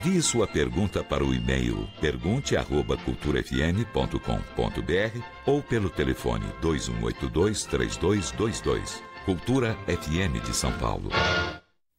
Envie sua pergunta para o e-mail pergunte@culturafm.com.br ou pelo telefone 2182-3222. Cultura FM de São Paulo.